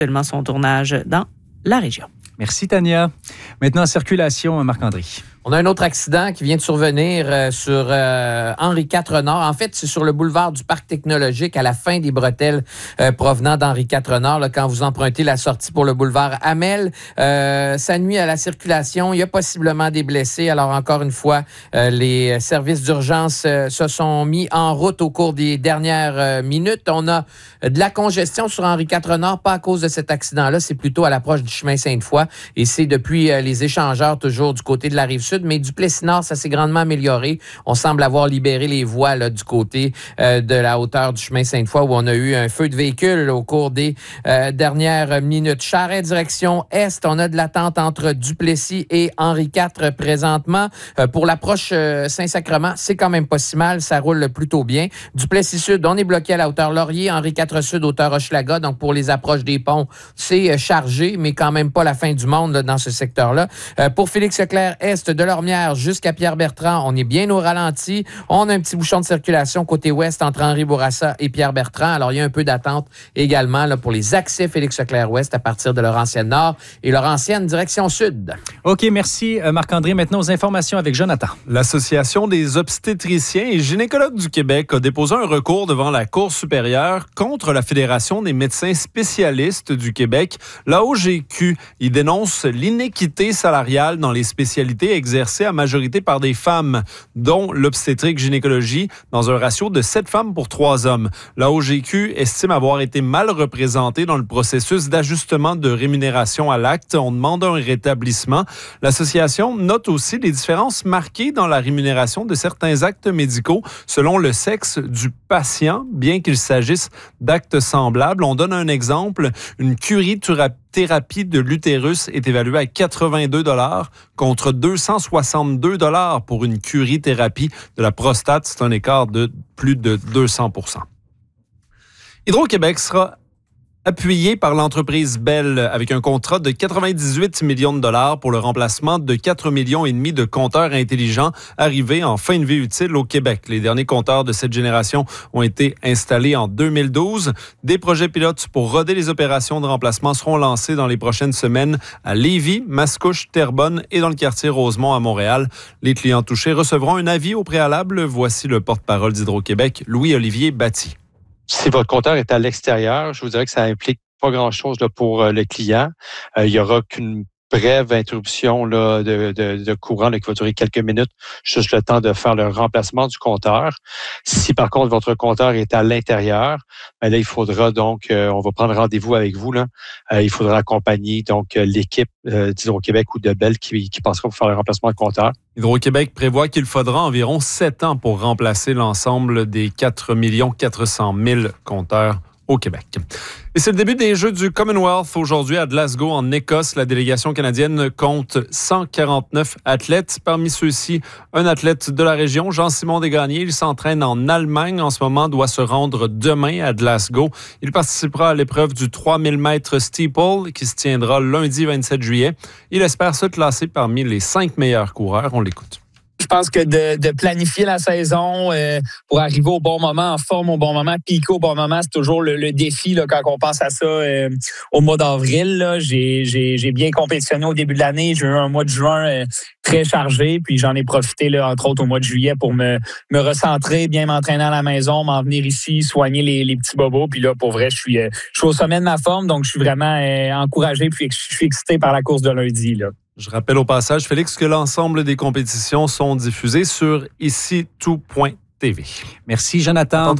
actuellement son tournage dans la région. Merci, Tania. Maintenant, circulation, Marc-André. On a un autre accident qui vient de survenir sur Henri IV Nord. En fait, c'est sur le boulevard du Parc technologique à la fin des bretelles provenant d'Henri IV Nord. Là, quand vous empruntez la sortie pour le boulevard Hamel, ça nuit à la circulation. Il y a possiblement des blessés. Alors, encore une fois, les services d'urgence se sont mis en route au cours des dernières minutes. On a de la congestion sur Henri IV Nord, pas à cause de cet accident-là. C'est plutôt à l'approche du chemin Sainte-Foy. Et c'est depuis les échangeurs, toujours du côté de la Rive-Sud. Mais du Plessis-Nord, ça s'est grandement amélioré. On semble avoir libéré les voies là, du côté de la hauteur du chemin Sainte-Foy où on a eu un feu de véhicule au cours des dernières minutes. Charest, direction Est, on a de l'attente entre Duplessis et Henri IV présentement. Pour l'approche Saint-Sacrement, c'est quand même pas si mal. Ça roule plutôt bien. Duplessis-Sud, on est bloqué à la hauteur Laurier. Henri IV Sud, hauteur Hochelaga. Donc, pour les approches des ponts, c'est chargé, mais quand même pas la fin du monde là, dans ce secteur-là. Pour Félix-Leclerc, Est, de Lormière jusqu'à Pierre-Bertrand, on est bien au ralenti. On a un petit bouchon de circulation côté ouest entre Henri Bourassa et Pierre-Bertrand. Alors, il y a un peu d'attente également là, pour les accès Félix-Leclerc-Ouest à partir de Laurentienne-Nord et Laurentienne direction sud. OK, merci Marc-André. Maintenant, aux informations avec Jonathan. L'Association des obstétriciens et gynécologues du Québec a déposé un recours devant la Cour supérieure contre la Fédération des médecins spécialistes du Québec, la OGQ. Il dénonce l'inéquité salariale dans les spécialités exercées à majorité par des femmes, dont l'obstétrique-gynécologie, dans un ratio de 7 femmes pour 3 hommes. La OGQ estime avoir été mal représentée dans le processus d'ajustement de rémunération à l'acte. On demande un rétablissement. L'association note aussi les différences marquées dans la rémunération de certains actes médicaux selon le sexe du patient, bien qu'il s'agisse d'actes semblables. On donne un exemple. Une thérapie de l'utérus est évaluée à 82 $ contre 262 $ pour une curie-thérapie de la prostate. C'est un écart de plus de 200 %. Hydro-Québec sera appuyé par l'entreprise Bell avec un contrat de 98 millions de dollars pour le remplacement de 4,5 millions de compteurs intelligents arrivés en fin de vie utile au Québec. Les derniers compteurs de cette génération ont été installés en 2012. Des projets pilotes pour roder les opérations de remplacement seront lancés dans les prochaines semaines à Lévis, Mascouche, Terrebonne et dans le quartier Rosemont à Montréal. Les clients touchés recevront un avis au préalable. Voici le porte-parole d'Hydro-Québec, Louis-Olivier Batty. Si votre compteur est à l'extérieur, je vous dirais que ça implique pas grand-chose là, pour le client. Il y aura qu'une brève interruption là, de courant là, qui va durer quelques minutes, juste le temps de faire le remplacement du compteur. Si par contre votre compteur est à l'intérieur, là il faudra donc, on va prendre rendez-vous avec vous là. Il faudra accompagner donc l'équipe d'Hydro-Québec ou de Bell qui passera pour faire le remplacement de compteur. Hydro-Québec prévoit qu'il faudra environ 7 ans pour remplacer l'ensemble des 4 400 000 compteurs au Québec. Et c'est le début des Jeux du Commonwealth aujourd'hui à Glasgow, en Écosse. La délégation canadienne compte 149 athlètes. Parmi ceux-ci, un athlète de la région, Jean-Simon Desgagnés. Il s'entraîne en Allemagne en ce moment, doit se rendre demain à Glasgow. Il participera à l'épreuve du 3000 mètres steeple qui se tiendra lundi 27 juillet. Il espère se classer parmi les 5 meilleurs coureurs. On l'écoute. Je pense que de planifier la saison pour arriver au bon moment, en forme au bon moment, piquer au bon moment, c'est toujours le défi là, quand on pense à ça au mois d'avril. Là. J'ai bien compétitionné au début de l'année. J'ai eu un mois de juin très chargé, puis j'en ai profité là, entre autres au mois de juillet pour me recentrer, bien m'entraîner à la maison, m'en venir ici, soigner les petits bobos. Puis là, pour vrai, je suis au sommet de ma forme, donc je suis vraiment encouragé, puis je suis excité par la course de lundi. Là. Je rappelle au passage, Félix, que l'ensemble des compétitions sont diffusées sur IciTout.tv. Merci, Jonathan.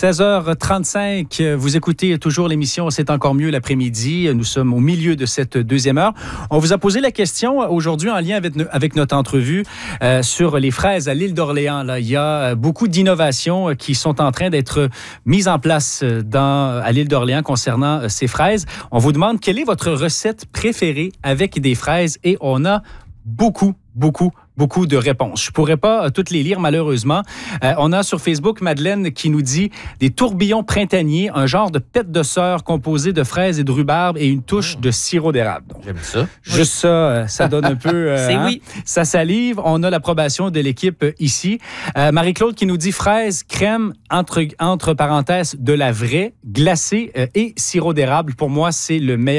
16h35, vous écoutez toujours l'émission C'est encore mieux l'après-midi. Nous sommes au milieu de cette deuxième heure. On vous a posé la question aujourd'hui en lien avec notre entrevue sur les fraises à l'île d'Orléans. Là, il y a beaucoup d'innovations qui sont en train d'être mises en place à l'île d'Orléans concernant ces fraises. On vous demande quelle est votre recette préférée avec des fraises et on a beaucoup de réponses. Je ne pourrais pas toutes les lire, malheureusement. On a sur Facebook Madeleine qui nous dit des tourbillons printaniers, un genre de pète de sœur composé de fraises et de rhubarbe et une touche de sirop d'érable. Donc, j'aime ça. Juste ça, ça donne un peu... oui. Ça salive. On a l'approbation de l'équipe ici. Marie-Claude qui nous dit fraises, crème, entre parenthèses, de la vraie, glacée et sirop d'érable. Pour moi, c'est le meilleur.